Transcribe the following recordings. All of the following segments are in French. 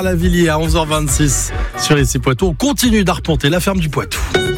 La Villiers à 11h26 sur ici Poitou. On continue d'arpenter la ferme du Poitou.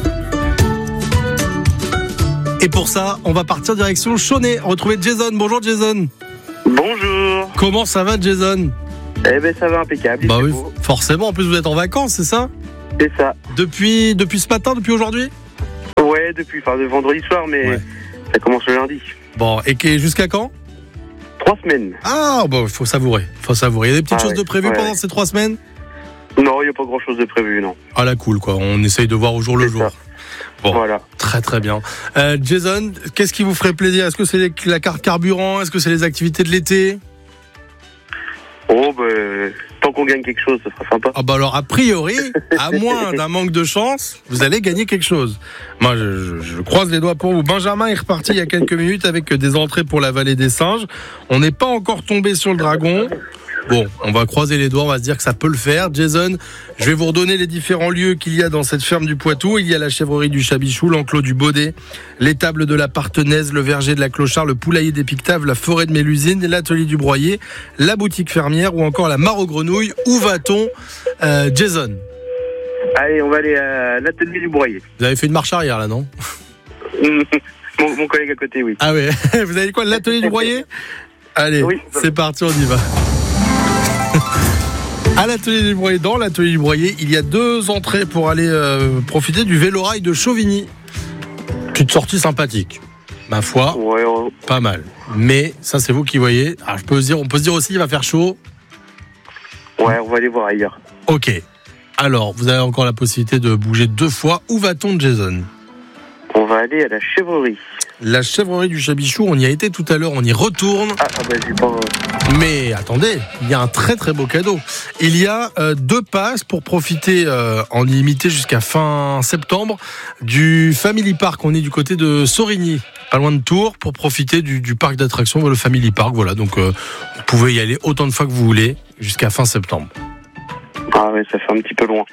Et pour ça, on va partir direction Chauny. Retrouver Jason. Bonjour Jason. Bonjour. Comment ça va Jason? Eh ben ça va impeccable. Bah oui, forcément. En plus vous êtes en vacances, c'est ça? C'est ça. Depuis ce matin, depuis aujourd'hui? Ouais, depuis de vendredi soir, mais ouais. Ça commence le lundi. Bon, et jusqu'à quand? 3 semaines. Ah, bah faut savourer. Il y a des petites choses de prévues pendant ces 3 semaines? Non, il n'y a pas grand chose de prévu, non. Ah la cool quoi, on essaye de voir au jour le jour. Bon, voilà. Très très bien. Jason, qu'est-ce qui vous ferait plaisir? Est-ce que c'est la carte carburant? Est-ce que c'est les activités de l'été? Oh, tant qu'on gagne quelque chose, ça sera sympa. Ah bah alors, a priori, à moins d'un manque de chance, vous allez gagner quelque chose. Moi, je croise les doigts pour vous. Benjamin est reparti il y a quelques minutes avec des entrées pour la vallée des singes. On n'est pas encore tombé sur le dragon. Bon, on va croiser les doigts, on va se dire que ça peut le faire. Jason, je vais vous redonner les différents lieux qu'il y a dans cette ferme du Poitou. Il y a la chèvrerie du Chabichou, l'enclos du Baudet, l'étable de la Partenaise, le verger de la Clochard, le poulailler des Pictaves, la forêt de Mélusine, l'atelier du Broyer, la boutique fermière ou encore la mare aux grenouilles. Où va-t-on, Jason? Allez, on va aller à l'atelier du Broyer. Vous avez fait une marche arrière là, non? mon collègue à côté, oui. Ah ouais, vous avez quoi, l'atelier du Broyer? Allez, oui, c'est parti, on y va. À l'atelier du Broyer, dans l'atelier du Broyer, il y a 2 entrées pour aller profiter du vélorail de Chauvigny. Petite sortie sympathique, ma foi, pas mal. Mais ça, c'est vous qui voyez. Alors, on peut se dire aussi, il va faire chaud. Ouais, on va aller voir ailleurs. Ok. Alors, vous avez encore la possibilité de bouger 2 fois. Où va-t-on, Jason? On va aller à la chèvrerie. La chèvrerie du Chabichou, on y a été tout à l'heure, on y retourne. J'ai pas... Mais attendez, il y a un très très beau cadeau. Il y a 2 passes pour profiter en illimité jusqu'à fin septembre du Family Park. On est du côté de Sorigny, pas loin de Tours, pour profiter du parc d'attractions, le Family Park. Voilà, donc vous pouvez y aller autant de fois que vous voulez jusqu'à fin septembre. Ah ouais, ça fait un petit peu loin.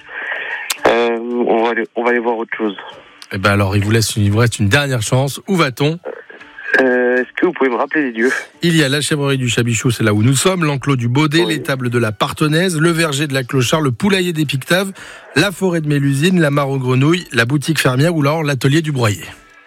On va aller voir autre chose. Eh ben alors, il vous reste une dernière chance. Où va-t-on? Est-ce que vous pouvez me rappeler les lieux? Il y a la chèvrerie du Chabichou, c'est là où nous sommes, l'enclos du Baudet, l'étable de la Partenaise, le verger de la Clochard, le poulailler des Pictaves, la forêt de Mélusine, la mare aux grenouilles, la boutique fermière ou alors l'atelier du Broyer.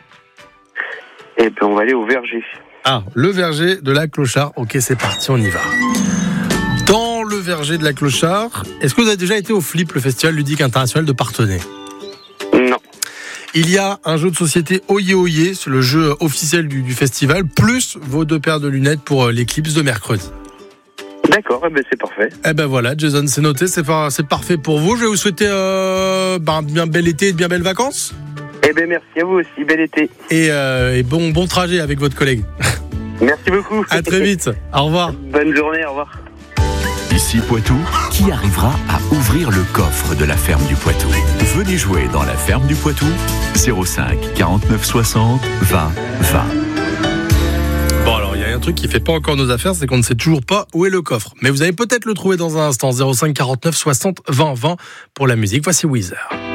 Eh bien, on va aller au verger. Ah, le verger de la Clochard. Ok, c'est parti, on y va. Dans le verger de la Clochard, est-ce que vous avez déjà été au FLIP, le Festival ludique international de Parthenay? Non. Il y a un jeu de société Oyez Oyez, c'est le jeu officiel du festival, plus vos 2 paires de lunettes pour l'éclipse de mercredi. D'accord, c'est parfait. Eh ben voilà, Jason, c'est noté, c'est parfait pour vous. Je vais vous souhaiter bien bel été et de bien belles vacances. Eh ben merci à vous aussi, bel été. Et bon trajet avec votre collègue. Merci beaucoup. À très vite, au revoir. Bonne journée, au revoir. Ici Poitou, qui arrivera à ouvrir le coffre de la ferme du Poitou? Venez jouer dans la ferme du Poitou, 05 49 60 20 20. Bon alors, il y a un truc qui fait pas encore nos affaires, c'est qu'on ne sait toujours pas où est le coffre. Mais vous allez peut-être le trouver dans un instant, 05 49 60 20 20 pour la musique. Voici Weezer.